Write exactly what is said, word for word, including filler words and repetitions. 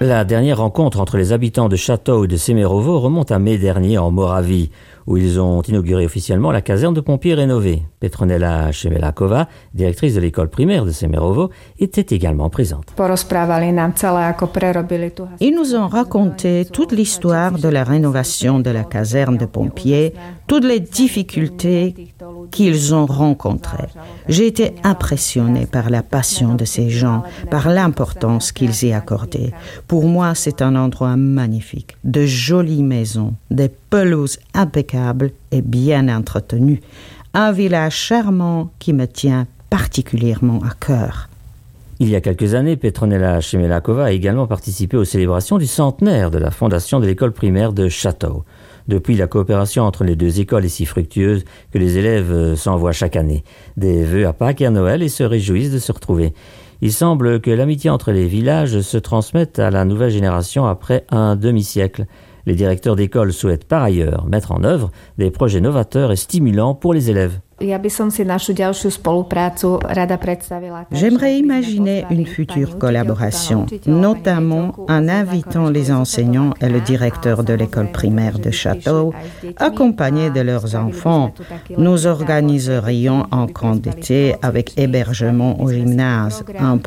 La dernière rencontre entre les habitants de Château et de Semerovo remonte à mai dernier en Moravie, où ils ont inauguré officiellement la caserne de pompiers rénovée. Petronella Shemelakova, directrice de l'école primaire de Semerovo, était également présente. Ils nous ont raconté toute l'histoire de la rénovation de la caserne de pompiers, toutes les difficultés qu'ils ont rencontrées. J'ai été impressionnée par la passion de ces gens, par l'importance qu'ils y accordaient. Pour moi, c'est un endroit magnifique, de jolies maisons, des pelouses impeccables et bien entretenues. Un village charmant qui me tient particulièrement à cœur. Il y a quelques années, Petronella Shemelakova a également participé aux célébrations du centenaire de la fondation de l'école primaire de Château. Depuis, la coopération entre les deux écoles est si fructueuse que les élèves s'envoient chaque année des vœux à Pâques et à Noël et se réjouissent de se retrouver. Il semble que l'amitié entre les villages se transmette à la nouvelle génération après un demi-siècle. Les directeurs d'école souhaitent par ailleurs mettre en œuvre des projets novateurs et stimulants pour les élèves. J'aimerais imaginer une future collaboration, notamment en invitant les enseignants et le directeur de l'école primaire de Château, accompagnés de leurs enfants. Nous organiserions un camp d'été avec hébergement au gymnase, un